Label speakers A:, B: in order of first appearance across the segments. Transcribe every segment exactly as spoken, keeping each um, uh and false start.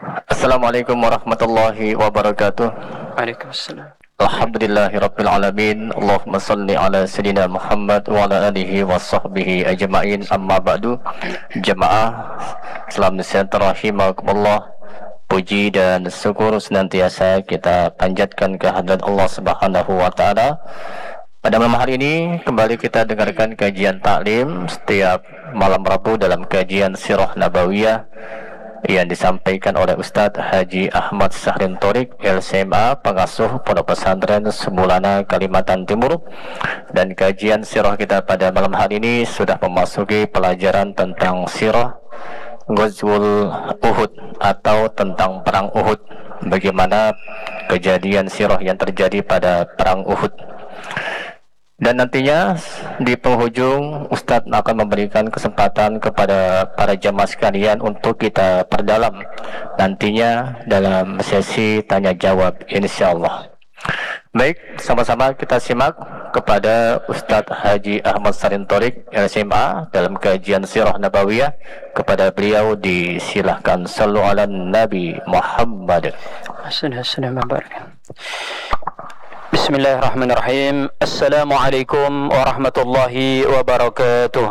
A: Assalamualaikum warahmatullahi wabarakatuh.
B: Waalaikumsalam.
A: Alhamdulillahirabbil alamin. Allahumma shalli ala sayyidina Muhammad wa ala alihi wa sahbihi ajma'in. Amma ba'du. Jemaah Islam Nusantara rahimakumullah. Puji dan syukur senantiasa kita panjatkan kehadirat Allah Subhanahu wa taala. Pada malam hari ini kembali kita dengarkan kajian taklim setiap malam Rabu dalam kajian Sirah Nabawiyah yang disampaikan oleh Ustadz Haji Ahmad Sahrin Thorik, L C M A, pengasuh Pondok Pesantren Semulana, Kalimantan Timur. Dan kajian sirah kita pada malam hari ini sudah memasuki pelajaran tentang sirah Ghazwul Uhud atau tentang perang Uhud. Bagaimana kejadian sirah yang terjadi pada perang Uhud. Dan nantinya di penghujung Ustadz akan memberikan kesempatan kepada para jamaah sekalian untuk kita perdalam nantinya dalam sesi tanya jawab insyaallah. Baik, sama-sama kita simak kepada Ustadz Haji Ahmad Sahrin Thorik, L C M A, dalam kajian Sirah Nabawiyah. Kepada beliau disilahkan. Sallu ala Nabi Muhammad.
B: Bismillahirrahmanirrahim. Assalamualaikum warahmatullahi wabarakatuh.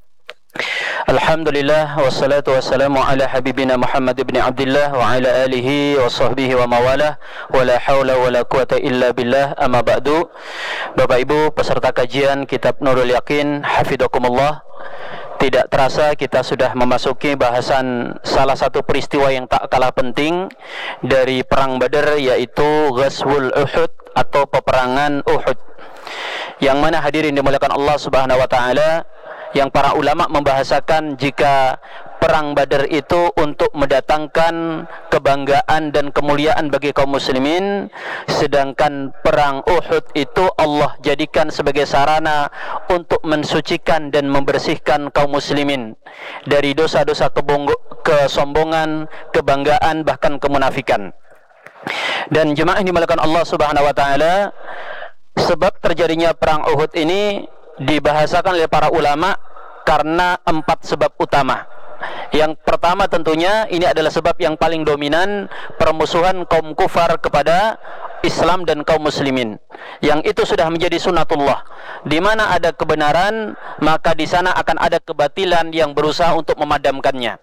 B: Alhamdulillah wassalatu wassalamu ala habibina Muhammad ibn Abdullah wa ala alihi wa sahbihi wa mawalah wa la hawla wa la quwata illa billah, amma ba'du. Bapak Ibu peserta kajian Kitab Nurul Yakin, hafizakumullah. Tidak terasa kita sudah memasuki bahasan salah satu peristiwa yang tak kalah penting dari perang Badar, yaitu Ghazwul Uhud atau peperangan Uhud, yang mana hadirin dimuliakan Allah Subhanahu wa taala, yang para ulama membahasakan jika perang Badar itu untuk mendatangkan kebanggaan dan kemuliaan bagi kaum muslimin, sedangkan perang Uhud itu Allah jadikan sebagai sarana untuk mensucikan dan membersihkan kaum muslimin dari dosa-dosa kesombongan, kebanggaan, bahkan kemunafikan. Dan jemaah yang dimuliakan Allah Subhanahu wa taala, sebab terjadinya perang Uhud ini dibahasakan oleh para ulama karena empat sebab utama. Yang pertama tentunya ini adalah sebab yang paling dominan, permusuhan kaum kufar kepada Islam dan kaum muslimin. Yang itu sudah menjadi sunatullah. Di mana ada kebenaran, maka di sana akan ada kebatilan yang berusaha untuk memadamkannya.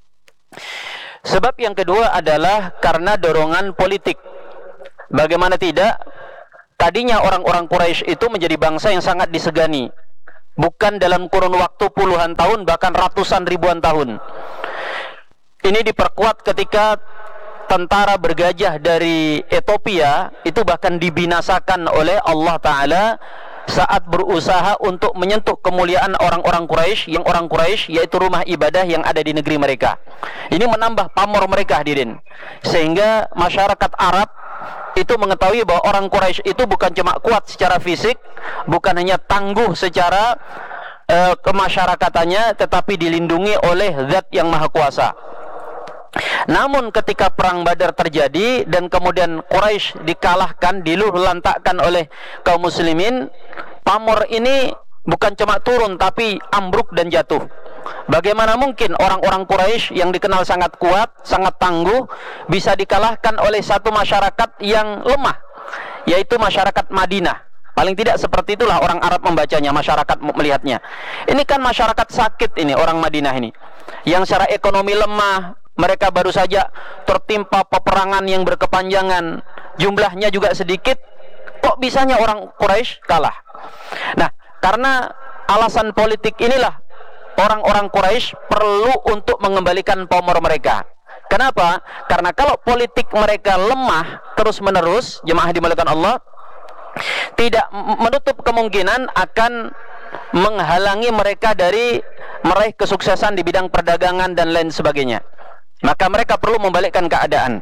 B: Sebab yang kedua adalah karena dorongan politik. Bagaimana tidak? Tadinya orang-orang Quraisy itu menjadi bangsa yang sangat disegani. Bukan dalam kurun waktu puluhan tahun, bahkan ratusan ribuan tahun. Ini diperkuat ketika tentara bergajah dari Ethiopia itu bahkan dibinasakan oleh Allah Ta'ala saat berusaha untuk menyentuh kemuliaan orang-orang Quraisy, yang orang Quraisy yaitu rumah ibadah yang ada di negeri mereka. Ini menambah pamor mereka, hadirin. Sehingga masyarakat Arab itu mengetahui bahwa orang Quraisy itu bukan cuma kuat secara fisik, bukan hanya tangguh secara uh, kemasyarakatannya, tetapi dilindungi oleh Zat yang Maha Kuasa. Namun ketika perang Badar terjadi dan kemudian Quraisy dikalahkan, diluluhlantakkan oleh kaum muslimin, pamor ini bukan cuma turun tapi ambruk dan jatuh. Bagaimana mungkin orang-orang Quraisy yang dikenal sangat kuat, sangat tangguh, bisa dikalahkan oleh satu masyarakat yang lemah, yaitu masyarakat Madinah. Paling tidak seperti itulah orang Arab membacanya, masyarakat melihatnya. Ini kan masyarakat sakit ini, orang Madinah ini, yang secara ekonomi lemah. Mereka baru saja tertimpa peperangan yang berkepanjangan, jumlahnya juga sedikit. Kok bisanya orang Quraisy kalah? Nah, karena alasan politik inilah orang-orang Quraisy perlu untuk mengembalikan pamor mereka. Kenapa? Karena kalau politik mereka lemah terus-menerus, jemaah dimuliakan Allah, tidak menutup kemungkinan akan menghalangi mereka dari meraih kesuksesan di bidang perdagangan dan lain sebagainya. Maka mereka perlu membalikkan keadaan.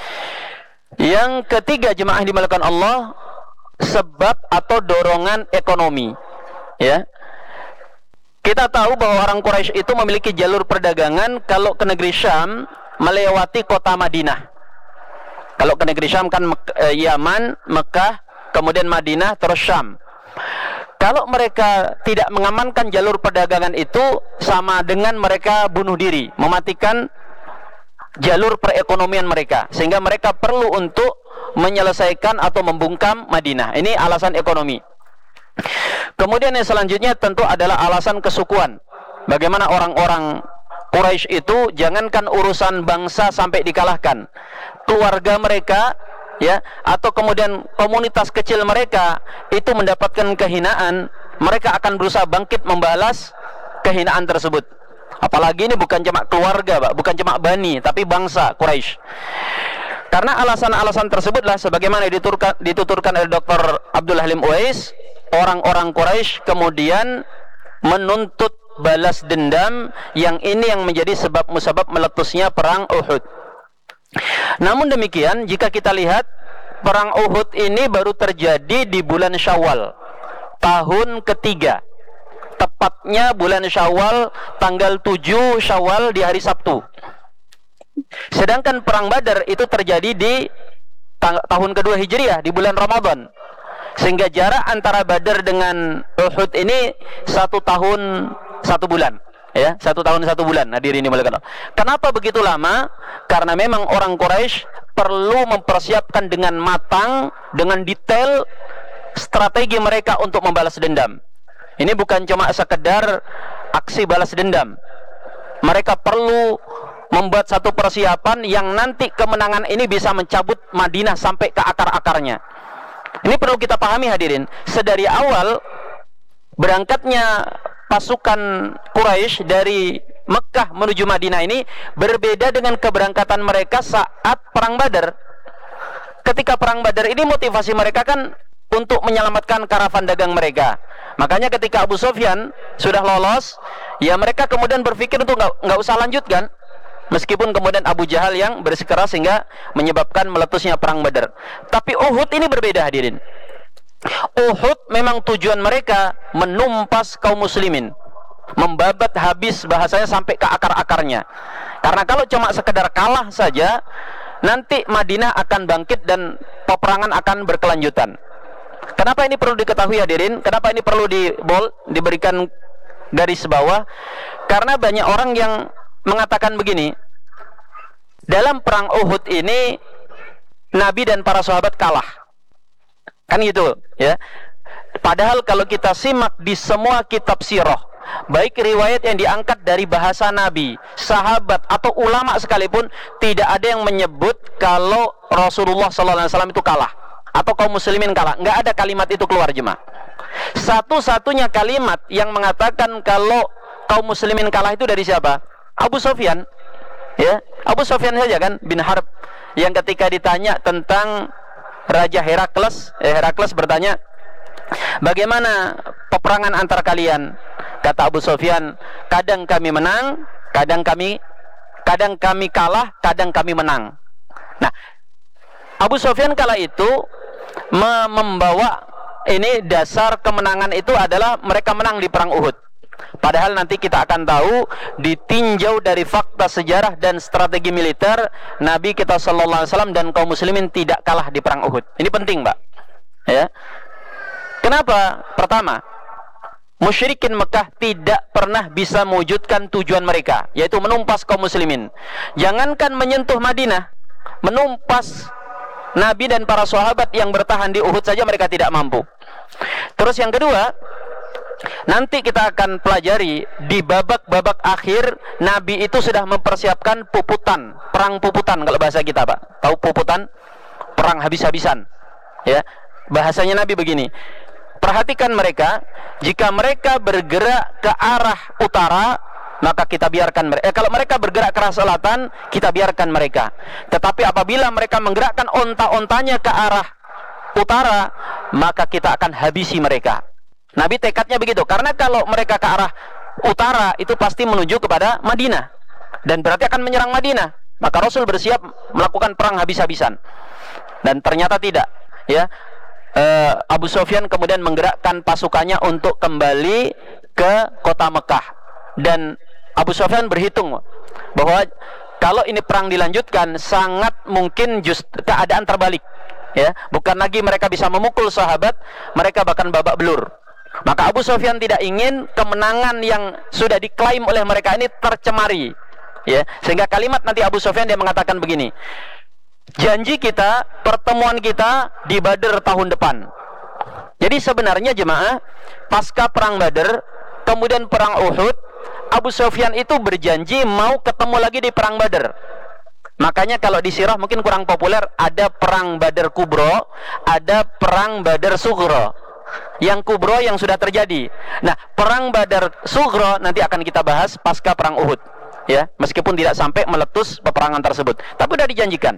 B: Yang ketiga, jemaah dimuliakan Allah, sebab atau dorongan ekonomi. Ya, kita tahu bahwa orang Quraisy itu memiliki jalur perdagangan. Kalau ke negeri Syam melewati kota Madinah. Kalau ke negeri Syam kan eh, Yaman, Mekah, kemudian Madinah, terus Syam. Kalau mereka tidak mengamankan jalur perdagangan itu, sama dengan mereka bunuh diri, mematikan jalur perekonomian mereka, sehingga mereka perlu untuk menyelesaikan atau membungkam Madinah. Ini alasan ekonomi. Kemudian yang selanjutnya tentu adalah alasan kesukuan. Bagaimana orang-orang Quraisy itu jangankan urusan bangsa sampai dikalahkan, keluarga mereka, ya, atau kemudian komunitas kecil mereka itu mendapatkan kehinaan, mereka akan berusaha bangkit membalas kehinaan tersebut. Apalagi ini bukan cuma keluarga, Pak, bukan cuma bani, tapi bangsa Quraisy. Karena alasan-alasan tersebutlah sebagaimana dituturkan, dituturkan oleh Doktor Abdul Halim Uwais, orang-orang Quraisy kemudian menuntut balas dendam, yang ini yang menjadi sebab musabab meletusnya perang Uhud. Namun demikian, jika kita lihat perang Uhud ini baru terjadi di bulan Syawal tahun ketiga, tepatnya bulan Syawal tanggal tujuh Syawal di hari Sabtu. Sedangkan perang Badar itu terjadi di tahun kedua Hijriah di bulan Ramadan. Sehingga jarak antara Badar dengan Uhud ini satu tahun satu bulan, ya, satu tahun satu bulan. Hadirin dimulakan. Kenapa begitu lama? Karena memang orang Quraisy perlu mempersiapkan dengan matang, dengan detail strategi mereka untuk membalas dendam. Ini bukan cuma sekedar aksi balas dendam. Mereka perlu membuat satu persiapan yang nanti kemenangan ini bisa mencabut Madinah sampai ke akar-akarnya. Ini perlu kita pahami, hadirin. Sedari awal berangkatnya pasukan Quraisy dari Mekah menuju Madinah ini berbeda dengan keberangkatan mereka saat perang Badar. Ketika perang Badar ini motivasi mereka kan untuk menyelamatkan karavan dagang mereka. Makanya ketika Abu Sufyan sudah lolos, ya mereka kemudian berpikir untuk nggak nggak usah lanjutkan. Meskipun kemudian Abu Jahal yang bersikeras sehingga menyebabkan meletusnya perang Badar. Tapi Uhud ini berbeda, hadirin. Uhud memang tujuan mereka menumpas kaum muslimin, membabat habis bahasanya sampai ke akar-akarnya. Karena kalau cuma sekedar kalah saja, nanti Madinah akan bangkit dan peperangan akan berkelanjutan. Kenapa ini perlu diketahui, hadirin? Kenapa ini perlu di bold, diberikan garis bawah? Karena banyak orang yang mengatakan begini, dalam perang Uhud ini Nabi dan para sahabat kalah, kan gitu, ya. Padahal kalau kita simak di semua kitab sirah, baik riwayat yang diangkat dari bahasa Nabi, sahabat atau ulama sekalipun, tidak ada yang menyebut kalau Rasulullah shallallahu alaihi wasallam itu kalah atau kaum muslimin kalah. Nggak ada kalimat itu keluar, jemaah. Satu-satunya kalimat yang mengatakan kalau kaum muslimin kalah itu dari siapa? Abu Sufyan, ya, Abu Sufyan saja kan bin Harb, yang ketika ditanya tentang Raja Herakles, eh, Herakles bertanya, bagaimana peperangan antar kalian? Kata Abu Sufyan, kadang kami menang, kadang kami kadang kami kalah, kadang kami menang. Nah, Abu Sufyan kala itu me membawa ini dasar kemenangan itu adalah mereka menang di perang Uhud. Padahal nanti kita akan tahu, ditinjau dari fakta sejarah dan strategi militer, Nabi kita sallallahu alaihi wasallam dan kaum muslimin tidak kalah di perang Uhud. Ini penting, Mbak. Ya. Kenapa? Pertama, musyrikin Mekah tidak pernah bisa mewujudkan tujuan mereka, yaitu menumpas kaum muslimin. Jangankan menyentuh Madinah, menumpas Nabi dan para sahabat yang bertahan di Uhud saja mereka tidak mampu. Terus yang kedua, nanti kita akan pelajari di babak-babak akhir, Nabi itu sudah mempersiapkan puputan, perang puputan kalau bahasa kita, Pak. Tahu puputan? Perang habis-habisan. Ya, bahasanya Nabi begini. Perhatikan mereka, jika mereka bergerak ke arah utara, maka kita biarkan mereka. Eh, kalau mereka bergerak ke arah selatan, kita biarkan mereka. Tetapi apabila mereka menggerakkan onta-ontanya ke arah utara, maka kita akan habisi mereka. Nabi tekadnya begitu, karena kalau mereka ke arah utara itu pasti menuju kepada Madinah dan berarti akan menyerang Madinah. Maka Rasul bersiap melakukan perang habis-habisan. Dan ternyata tidak, ya. Uh, Abu Sufyan kemudian menggerakkan pasukannya untuk kembali ke kota Mekah. Dan Abu Sufyan berhitung bahwa kalau ini perang dilanjutkan, sangat mungkin just keadaan terbalik, ya. Bukan lagi mereka bisa memukul sahabat, mereka bahkan babak belur. Maka Abu Sufyan tidak ingin kemenangan yang sudah diklaim oleh mereka ini tercemari ya. Sehingga kalimat nanti Abu Sufyan dia mengatakan begini, janji kita, pertemuan kita di Badr tahun depan. Jadi sebenarnya jemaah, pasca perang Badr, kemudian perang Uhud, Abu Sufyan itu berjanji mau ketemu lagi di perang Badr. Makanya kalau di sirah mungkin kurang populer, ada perang Badr Kubro, ada perang Badr Sugro. Yang Kubro yang sudah terjadi. Nah, perang Badr Sugro nanti akan kita bahas pasca perang Uhud, ya, meskipun tidak sampai meletus peperangan tersebut, tapi sudah dijanjikan.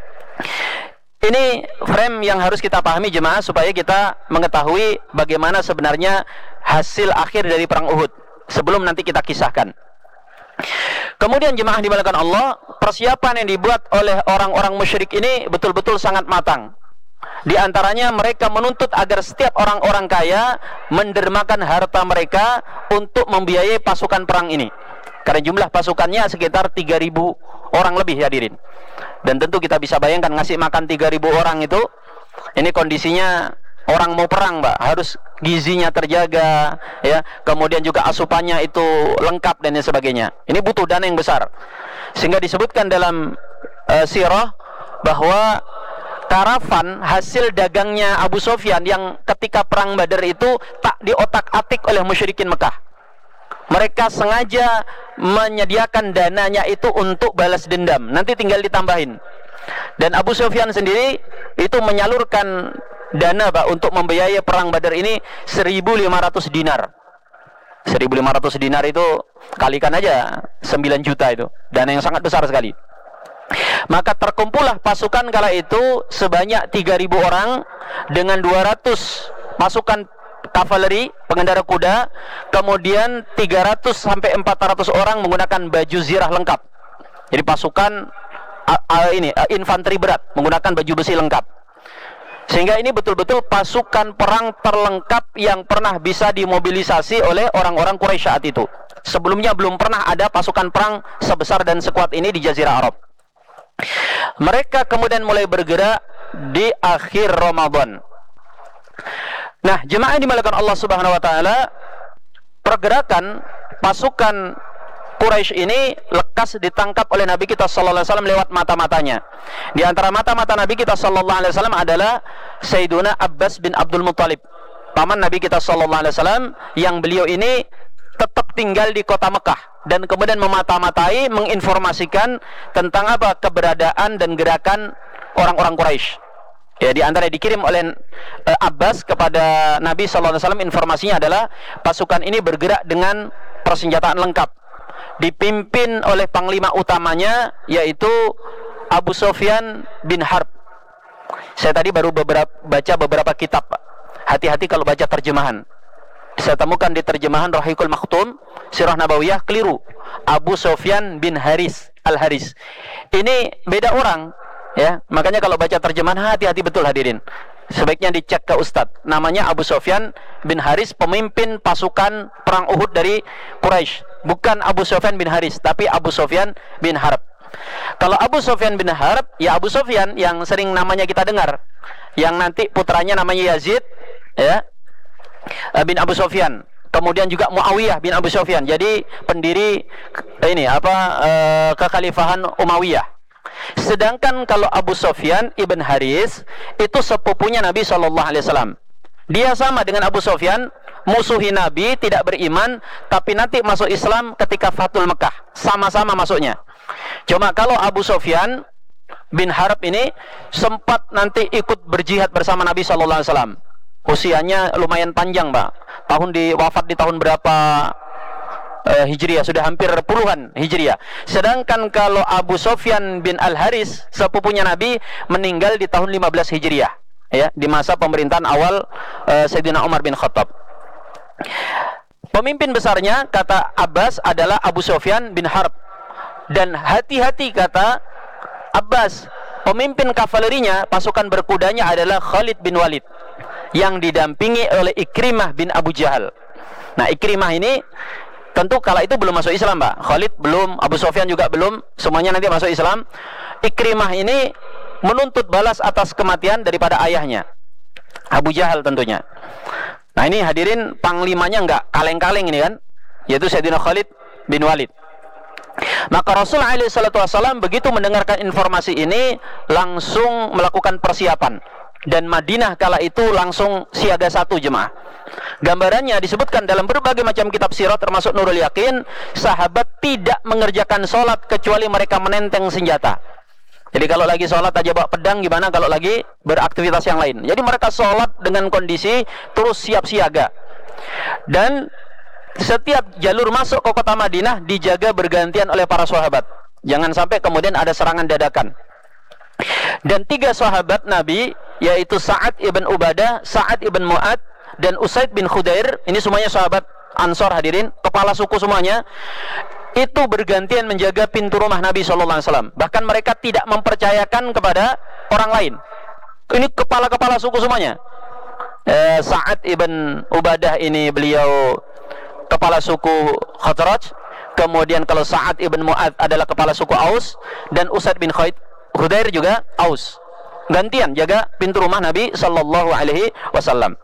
B: Ini frame yang harus kita pahami jemaah, supaya kita mengetahui bagaimana sebenarnya hasil akhir dari perang Uhud sebelum nanti kita kisahkan. Kemudian jemaah dimuliakan Allah, persiapan yang dibuat oleh orang-orang musyrik ini betul-betul sangat matang. Di antaranya mereka menuntut agar setiap orang-orang kaya mendermakan harta mereka untuk membiayai pasukan perang ini. Karena jumlah pasukannya sekitar tiga ribu orang lebih, hadirin. Dan tentu kita bisa bayangkan ngasih makan tiga ribu orang itu, ini kondisinya orang mau perang, Mbak, harus gizinya terjaga, ya. Kemudian juga asupannya itu lengkap dan lain sebagainya. Ini butuh dana yang besar. Sehingga disebutkan dalam uh, sirah bahwa karavan hasil dagangnya Abu Sufyan yang ketika perang Badar itu tak diotak-atik oleh musyrikin Mekah. Mereka sengaja menyediakan dananya itu untuk balas dendam, nanti tinggal ditambahin. Dan Abu Sufyan sendiri itu menyalurkan dana, Pak, untuk membiayai perang Badar ini seribu lima ratus dinar. seribu lima ratus dinar itu kalikan aja sembilan juta, itu dana yang sangat besar sekali. Maka terkumpullah pasukan kala itu sebanyak tiga ribu orang dengan dua ratus pasukan kavaleri, pengendara kuda, kemudian tiga ratus sampai empat ratus orang menggunakan baju zirah lengkap. Jadi pasukan uh, uh, ini uh, infanteri berat menggunakan baju besi lengkap. Sehingga ini betul-betul pasukan perang terlengkap yang pernah bisa dimobilisasi oleh orang-orang Quraisy saat itu. Sebelumnya belum pernah ada pasukan perang sebesar dan sekuat ini di Jazirah Arab. Mereka kemudian mulai bergerak di akhir Ramadan. Nah, jemaah yang dimuliakan Allah Subhanahu wa taala, pergerakan pasukan Quraisy ini lekas ditangkap oleh Nabi kita sallallahu alaihi wasallam lewat mata-matanya. Di antara mata-mata Nabi kita sallallahu alaihi wasallam adalah Sayyiduna Abbas bin Abdul Muttalib, paman Nabi kita sallallahu alaihi wasallam, yang beliau ini tetap tinggal di kota Mekah dan kemudian memata-matai, menginformasikan tentang apa keberadaan dan gerakan orang-orang Quraisy. Ya, di antara yang dikirim oleh uh, Abbas kepada Nabi sallallahu alaihi wasallam informasinya adalah pasukan ini bergerak dengan persenjataan lengkap, dipimpin oleh panglima utamanya yaitu Abu Sufyan bin Harb. Saya tadi baru beberapa, baca beberapa kitab, Pak. Hati-hati kalau baca terjemahan. Saya temukan di terjemahan Rahiqul Maktum Sirah Nabawiyah keliru. Abu Sufyan bin Haris Al-Haris. Ini beda orang. Ya, makanya kalau baca terjemahan hati-hati betul, hadirin. Sebaiknya dicek ke Ustadz. Namanya Abu Sufyan bin Haris, pemimpin pasukan perang Uhud dari Quraisy. Bukan Abu Sufyan bin Haris, tapi Abu Sufyan bin Harb. Kalau Abu Sufyan bin Harb, ya Abu Sufyan yang sering namanya kita dengar, yang nanti putranya namanya Yazid, ya, bin Abu Sufyan. Kemudian juga Muawiyah bin Abu Sufyan. Jadi pendiri ini apa uh, kekhalifahan Umayyah. Sedangkan kalau Abu Sufyan ibn Haris itu sepupunya Nabi shallallahu alaihi wasallam. Dia sama dengan Abu Sufyan, musuhi Nabi, tidak beriman, tapi nanti masuk Islam ketika Fathul Mekah. Sama-sama masuknya. Cuma kalau Abu Sufyan bin Harb ini sempat nanti ikut berjihad bersama Nabi shallallahu alaihi wasallam. Usianya lumayan panjang, Pak. Tahun di wafat di tahun berapa? Uh, Hijriah, sudah hampir puluhan Hijriah. Sedangkan kalau Abu Sufyan bin Al-Haris, sepupunya Nabi, meninggal di tahun lima belas Hijriah, ya, di masa pemerintahan awal uh, Sayyidina Umar bin Khattab. Pemimpin besarnya, kata Abbas, adalah Abu Sufyan bin Harb. Dan hati-hati, kata Abbas, pemimpin kavalerinya, pasukan berkudanya adalah Khalid bin Walid, yang didampingi oleh Ikrimah bin Abu Jahal. Nah, Ikrimah ini tentu kala itu belum masuk Islam, Pak. Khalid belum, Abu Sufyan juga belum, semuanya nanti masuk Islam. Ikrimah ini menuntut balas atas kematian daripada ayahnya, Abu Jahal tentunya. Nah, ini hadirin panglimanya enggak kaleng-kaleng ini kan, yaitu Sayyidina Khalid bin Walid. Maka Rasul alaihi salatu wasallam begitu mendengarkan informasi ini langsung melakukan persiapan, dan Madinah kala itu langsung siaga satu jemaah. Gambarannya disebutkan dalam berbagai macam kitab sirah termasuk Nurul Yakin, sahabat tidak mengerjakan sholat kecuali mereka menenteng senjata. Jadi kalau lagi sholat aja bawa pedang, gimana kalau lagi beraktivitas yang lain? Jadi mereka sholat dengan kondisi terus siap siaga. Dan setiap jalur masuk ke kota Madinah dijaga bergantian oleh para sahabat. Jangan sampai kemudian ada serangan dadakan. Dan tiga sahabat Nabi, yaitu Sa'ad ibn Ubadah, Sa'ad ibn Mu'ad, dan Usaid bin Khudair, ini semuanya sahabat Ansor hadirin, kepala suku semuanya, itu bergantian menjaga pintu rumah Nabi shallallahu alaihi wasallam. Bahkan mereka tidak mempercayakan kepada orang lain. Ini kepala-kepala suku semuanya. eh, Sa'ad ibn Ubadah ini beliau kepala suku Khazraj. Kemudian kalau Sa'ad ibn Mu'ad adalah kepala suku Aus, dan Usaid bin Khudair juga Aus. Gantian jaga pintu rumah Nabi sallallahu alaihi wasallam.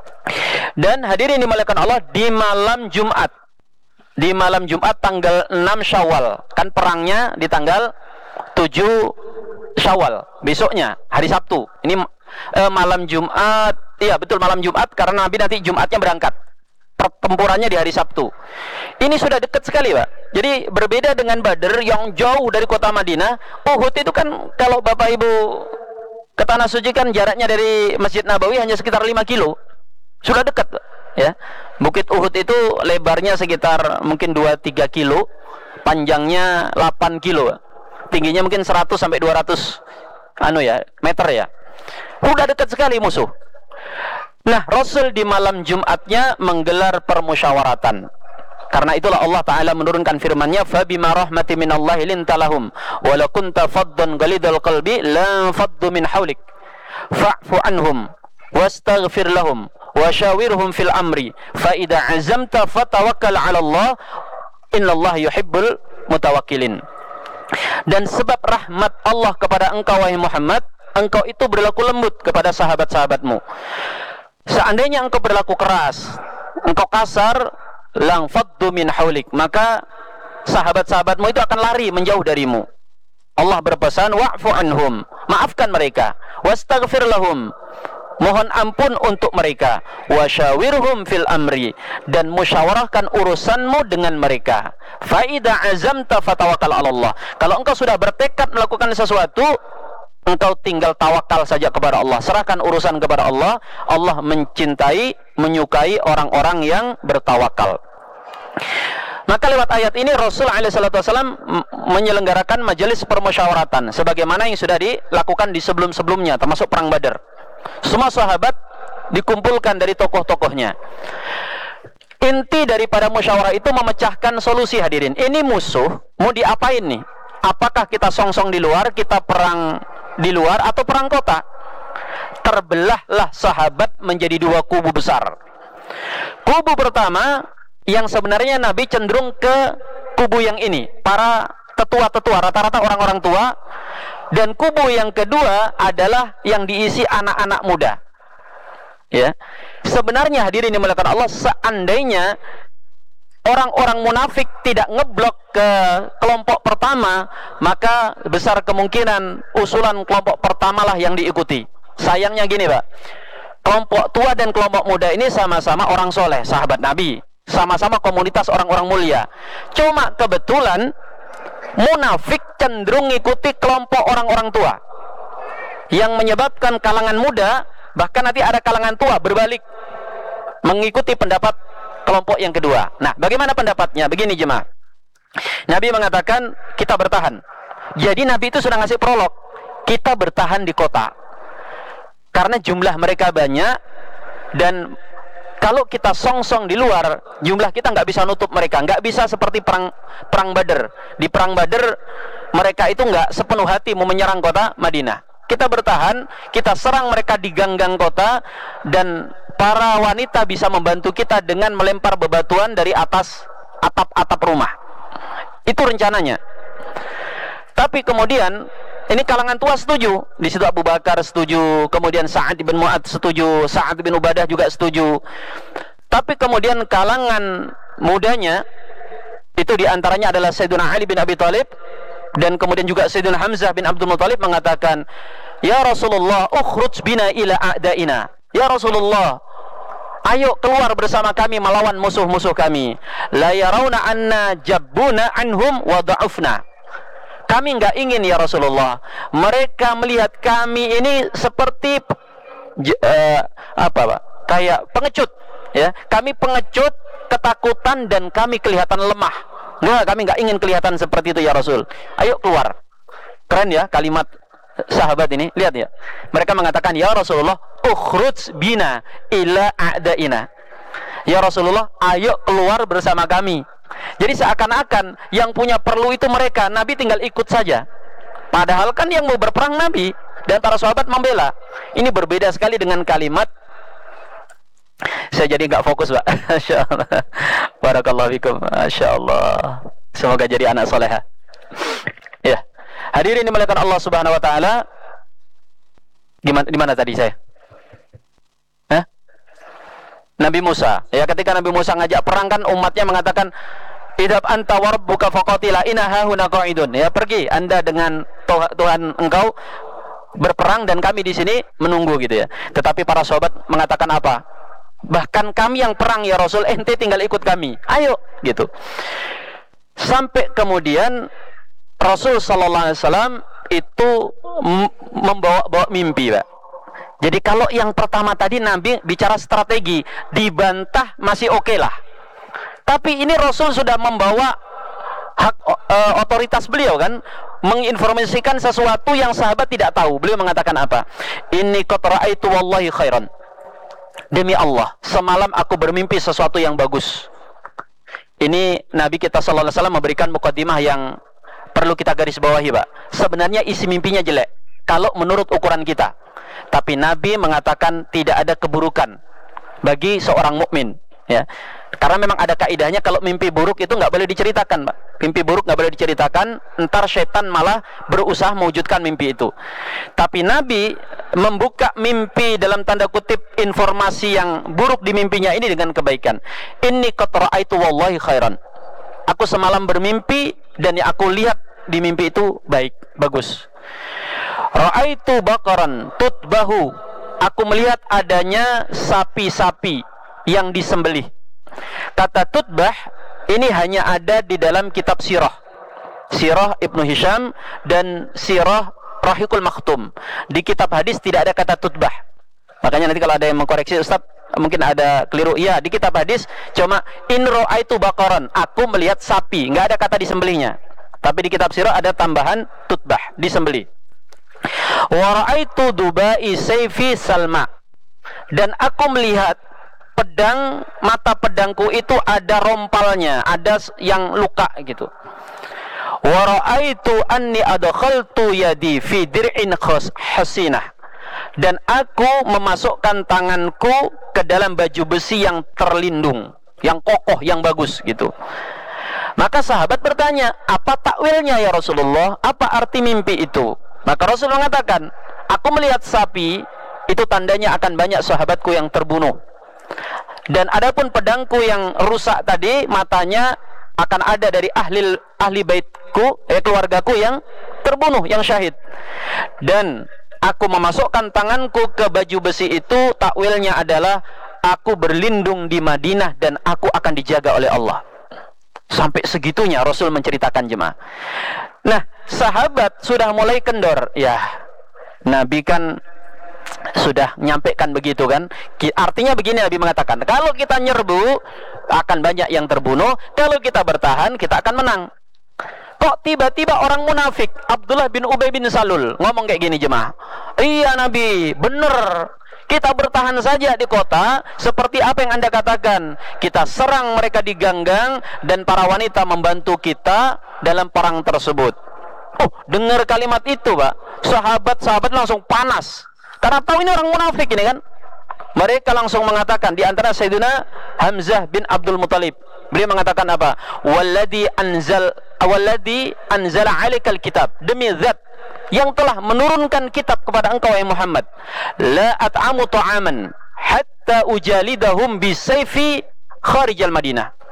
B: Dan hadirin dimuliakan Allah, di malam Jumat, di malam Jumat tanggal enam Syawal, kan perangnya di tanggal tujuh Syawal, besoknya hari Sabtu. Ini eh, malam Jumat, iya betul malam Jumat, karena Nabi nanti Jumatnya berangkat. Pertempurannya di hari Sabtu. Ini sudah dekat sekali, Pak. Jadi berbeda dengan Badr yang jauh dari kota Madinah. Uhud itu kan kalau Bapak Ibu ke Tanah Suci kan jaraknya dari Masjid Nabawi hanya sekitar lima kilo. Sudah dekat, Pak. Ya. Bukit Uhud itu lebarnya sekitar mungkin dua tiga kilo, panjangnya delapan kilo, Pak. Tingginya mungkin seratus sampai dua ratus anu ya, meter ya. Sudah dekat sekali musuh. Nah, Rasul di malam Jumatnya menggelar permusyawaratan. Karena itulah Allah Ta'ala menurunkan firman-Nya, "Fabima rahmati minallahi lintalahum wa la kunta faddan ghalidhal qalbi la faddu min hawlik fa'fu anhum wastaghfir lahum wa syawirhum fil amri fa idza azamta fatawakkal 'ala Allah innallaha yuhibbul mutawakkilin." Dan sebab rahmat Allah kepada engkau wahai Muhammad, engkau itu berlaku lembut kepada sahabat-sahabatmu. Seandainya engkau berlaku keras, engkau kasar, lang faddu min haulik, maka sahabat-sahabatmu itu akan lari menjauh darimu. Allah berpesan, wa'fu anhum, maafkan mereka, wastaghfir lahum, mohon ampun untuk mereka, wasyawirhum fil amri, dan musyawarahkan urusanmu dengan mereka. Fa idza azamta fatawakkal 'ala Allah. Kalau engkau sudah bertekad melakukan sesuatu, engkau tinggal tawakal saja kepada Allah, serahkan urusan kepada Allah. Allah mencintai, menyukai orang-orang yang bertawakal. Maka lewat ayat ini Rasul alaihi salatu wasallam menyelenggarakan majelis permusyawaratan sebagaimana yang sudah dilakukan di sebelum-sebelumnya, termasuk perang Badar. Semua sahabat dikumpulkan dari tokoh-tokohnya. Inti daripada musyawarah itu memecahkan solusi, hadirin. Ini musuh mau diapain nih? Apakah kita song-song di luar, kita perang di luar, atau perang kota? Terbelahlah sahabat menjadi dua kubu besar. Kubu pertama yang sebenarnya Nabi cenderung ke kubu yang ini, para tetua-tetua, rata-rata orang-orang tua. Dan kubu yang kedua adalah yang diisi anak-anak muda. Ya, sebenarnya hadirin dimuliakan Allah, seandainya orang-orang munafik tidak ngeblok ke kelompok pertama, maka besar kemungkinan usulan kelompok pertama lah yang diikuti. Sayangnya gini, Pak, kelompok tua dan kelompok muda ini sama-sama orang soleh, sahabat Nabi, sama-sama komunitas orang-orang mulia. Cuma kebetulan munafik cenderung mengikuti kelompok orang-orang tua, yang menyebabkan kalangan muda, bahkan nanti ada kalangan tua berbalik mengikuti pendapat kelompok yang kedua. Nah, bagaimana pendapatnya? Begini jemaah, Nabi mengatakan kita bertahan. Jadi Nabi itu sudah ngasih prolog, kita bertahan di kota karena jumlah mereka banyak, dan kalau kita song-song di luar, jumlah kita nggak bisa nutup mereka. Nggak bisa seperti perang perang Badar. Di perang Badar mereka itu nggak sepenuh hati mau menyerang kota Madinah. Kita bertahan, kita serang mereka di gang-gang kota, dan para wanita bisa membantu kita dengan melempar bebatuan dari atas atap-atap rumah. Itu rencananya. Tapi kemudian ini kalangan tua setuju. Di situ Abu Bakar setuju, kemudian Sa'ad bin Mu'ad setuju, Sa'ad bin Ubadah juga setuju. Tapi kemudian kalangan mudanya Itu diantaranya adalah Sayyidina Ali bin Abi Thalib, dan kemudian juga Sayyidina Hamzah bin Abdul Muttalib mengatakan, "Ya Rasulullah, ukhruj bina ila a'daina." Ya Rasulullah, ayo keluar bersama kami melawan musuh-musuh kami. La yarawna anna jabbuna anhum wa da'ufna. Kami enggak ingin ya Rasulullah, mereka melihat kami ini seperti uh, apa Pak? Kayak pengecut, ya. Kami pengecut, ketakutan, dan kami kelihatan lemah. Enggak, kami enggak ingin kelihatan seperti itu ya Rasul. Ayo keluar. Keren ya kalimat sahabat ini. Lihat ya. Mereka mengatakan, ya Rasulullah, ukhruj bina ila a'daina. Ya Rasulullah, ayo keluar bersama kami. Jadi seakan-akan yang punya perlu itu mereka, Nabi tinggal ikut saja. Padahal kan yang mau berperang Nabi, dan para sahabat membela. Ini berbeda sekali dengan kalimat. Saya jadi nggak fokus, Pak. Masya Allah. Barakallahu fikum. Masya Allah. Semoga jadi anak soleha. Ya. Hadirin dimuliakan Allah Subhanahu Wa Taala. Gimana? Di mana tadi saya? Hah? Nabi Musa. Ya, ketika Nabi Musa ngajak perang kan umatnya mengatakan, idhab anta wa rabbuka faqatila inna hahuna qa'idun. Ya, pergi Anda dengan Tuhan engkau berperang dan kami di sini menunggu gitu ya. Tetapi para sahabat mengatakan apa? Bahkan kami yang perang ya Rasul, ente tinggal ikut kami. Ayo gitu. Sampai kemudian Rasul sallallahu alaihi wasallam itu membawa bawa mimpi, Pak. Jadi kalau yang pertama tadi Nabi bicara strategi, dibantah masih oke okay lah. Tapi ini Rasul sudah membawa hak uh, otoritas beliau kan, menginformasikan sesuatu yang sahabat tidak tahu. Beliau mengatakan apa? Inni qad ra'aitu wallahi khairan. Demi Allah, semalam aku bermimpi sesuatu yang bagus. Ini Nabi kita sallallahu alaihi wasallam memberikan mukadimah yang perlu kita garis bawahi, Pak. Sebenarnya isi mimpinya jelek kalau menurut ukuran kita. Tapi Nabi mengatakan tidak ada keburukan bagi seorang mukmin, ya. Karena memang ada kaidahnya kalau mimpi buruk itu nggak boleh diceritakan, Pak. Mimpi buruk nggak boleh diceritakan, entar setan malah berusaha mewujudkan mimpi itu. Tapi Nabi membuka mimpi dalam tanda kutip informasi yang buruk di mimpinya ini dengan kebaikan. Inni qad ra'aitu wallahi khairan. Aku semalam bermimpi dan yang aku lihat di mimpi itu baik, bagus. Ra'aitu baqaran tutbahu. Aku melihat adanya sapi-sapi yang disembelih. Kata tutbah ini hanya ada di dalam kitab sirah, Sirah Ibnu Hisham dan Sirah Rahiqul Makhtum. Di kitab hadis tidak ada kata tutbah. Makanya nanti kalau ada yang mengkoreksi, Ustaz, mungkin ada keliru. Iya, di kitab hadis cuma in ra'aitu baqaran, aku melihat sapi, nggak ada kata disembelihnya. Tapi di kitab sirah ada tambahan tutbah, disembelih. Wa ra'aitu dubai sayfi salma. Dan aku melihat pedang, mata pedangku itu ada rompalnya, ada yang luka gitu. Wa ra'aitu anni adkhaltu yadi fi dir'in hasinah. Dan aku memasukkan tanganku ke dalam baju besi yang terlindung, yang kokoh, yang bagus gitu. Maka sahabat bertanya, apa takwilnya ya Rasulullah? Apa arti mimpi itu? Maka Rasul mengatakan, aku melihat sapi, itu tandanya akan banyak sahabatku yang terbunuh. Dan adapun pedangku yang rusak tadi, matanya akan ada dari ahli ahli baitku, eh, keluargaku yang terbunuh, yang syahid. Dan aku memasukkan tanganku ke baju besi itu, takwilnya adalah aku berlindung di Madinah dan aku akan dijaga oleh Allah. Sampai segitunya Rasul menceritakan jemaah. Nah, sahabat sudah mulai kendor. Ya, Nabi kan sudah menyampaikan begitu kan. Artinya begini, Nabi mengatakan, kalau kita nyerbu akan banyak yang terbunuh, kalau kita bertahan kita akan menang. Kok tiba-tiba orang munafik Abdullah bin Ubay bin Salul ngomong kayak gini jemaah? Iya Nabi, bener. Kita bertahan saja di kota seperti apa yang Anda katakan. Kita serang mereka di ganggang dan para wanita membantu kita dalam perang tersebut. Oh, dengar kalimat itu, Pak. Sahabat-sahabat langsung panas. Karena tahu ini orang munafik ini kan. Mereka langsung mengatakan, di antara Sayyidina Hamzah bin Abdul Muttalib. Beliau mengatakan apa? Walladhi anzal walladhi anzala 'alaikal kitab. Demi zat yang telah menurunkan kitab kepada engkau ya Muhammad, la at'amu ta'aman hatta ujalidahum bisayfi kharijal Madinah.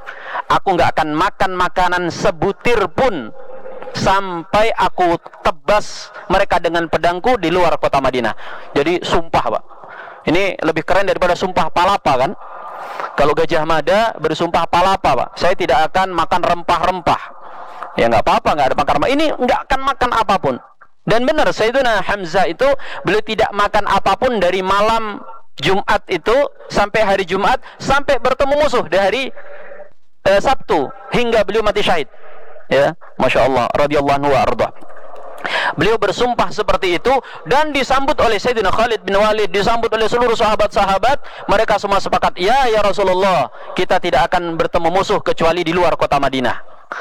B: Aku nggak akan makan makanan sebutir pun sampai aku tebas mereka dengan pedangku di luar kota Madinah. Jadi sumpah, Pak. Ini lebih keren daripada sumpah palapa kan? Kalau Gajah Mada bersumpah palapa, Pak, saya tidak akan makan rempah-rempah. Ya nggak apa-apa, nggak ada makan rempah. Ini nggak akan makan apapun. Dan benar, Sayyidina Hamzah itu beliau tidak makan apapun dari malam Jumat itu sampai hari Jumat, sampai bertemu musuh di hari eh, Sabtu hingga beliau mati syahid. Ya, Masya Allah, radhiyallahu anhu wa arda. Beliau bersumpah seperti itu dan disambut oleh Sayyidina Khalid bin Walid, disambut oleh seluruh sahabat-sahabat. Mereka semua sepakat, ya ya Rasulullah, kita tidak akan bertemu musuh kecuali di luar kota Madinah.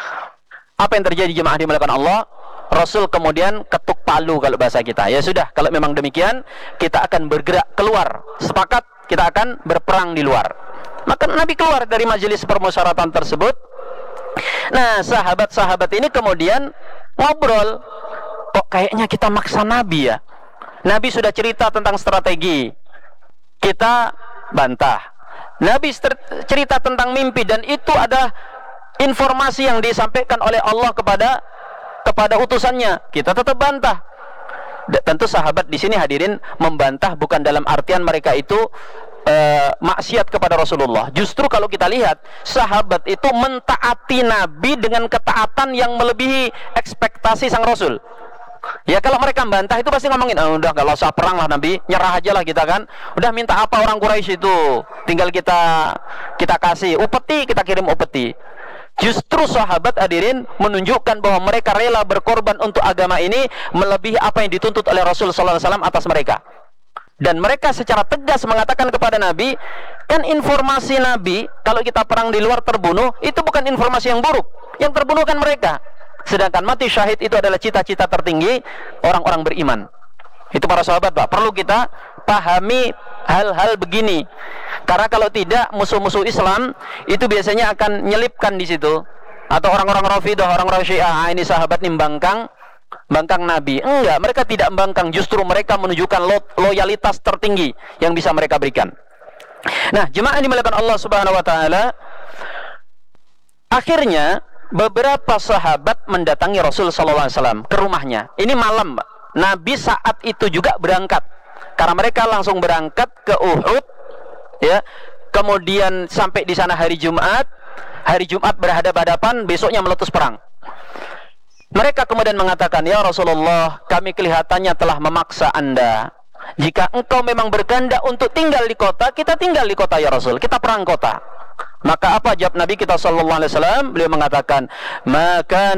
B: Apa yang terjadi jemaah dimuliakan Allah? Rasul kemudian ketuk palu kalau bahasa kita. Ya sudah, kalau memang demikian, kita akan bergerak keluar. Sepakat kita akan berperang di luar. Maka Nabi keluar dari majelis permusyawaratan tersebut. Nah, sahabat-sahabat ini kemudian ngobrol. Kok kayaknya kita maksa Nabi ya? Nabi sudah cerita tentang strategi, kita bantah. Nabi cerita tentang mimpi, dan itu ada informasi yang disampaikan oleh Allah kepada kepada utusannya, kita tetap bantah. Tentu sahabat di sini hadirin membantah bukan dalam artian mereka itu uh, maksiat kepada Rasulullah. Justru kalau kita lihat, sahabat itu mentaati Nabi dengan ketaatan yang melebihi ekspektasi sang Rasul. Ya kalau mereka membantah itu pasti ngomongin, oh, udah gak usah perang lah Nabi, nyerah aja lah kita kan. Udah minta apa orang Quraisy itu, tinggal kita kita kasih upeti, kita kirim upeti. Justru sahabat hadirin menunjukkan bahwa mereka rela berkorban untuk agama ini melebihi apa yang dituntut oleh Rasul sallallahu alaihi wasallam atas mereka. Dan mereka secara tegas mengatakan kepada Nabi, kan informasi Nabi kalau kita perang di luar terbunuh itu bukan informasi yang buruk, yang terbunuh kan mereka. Sedangkan mati syahid itu adalah cita-cita tertinggi orang-orang beriman. Itu para sahabat, Pak, perlu kita pahami hal-hal begini. Karena kalau tidak, musuh-musuh Islam itu biasanya akan nyelipkan di situ. Atau orang-orang Rafidah, orang-orang Syiah, ah, ini sahabat nih membangkang, bangkang Nabi. Enggak, mereka tidak membangkang, justru mereka menunjukkan lo loyalitas tertinggi yang bisa mereka berikan. Nah, jemaah dimuliakan Allah Subhanahu wa taala, akhirnya beberapa sahabat mendatangi Rasul sallallahu alaihi wasallam ke rumahnya. Ini malam, Pak. Nabi saat itu juga berangkat. Karena mereka langsung berangkat ke Uhud, ya. Kemudian sampai di sana hari Jumat. Hari Jumat berhadapan-hadapan, besoknya meletus perang. Mereka kemudian mengatakan, ya Rasulullah, kami kelihatannya telah memaksa Anda. Jika engkau memang berkehendak untuk tinggal di kota, kita tinggal di kota ya Rasul. Kita perang kota. Maka apa jawab Nabi kita sallallahu alaihi wasallam? Beliau mengatakan, maka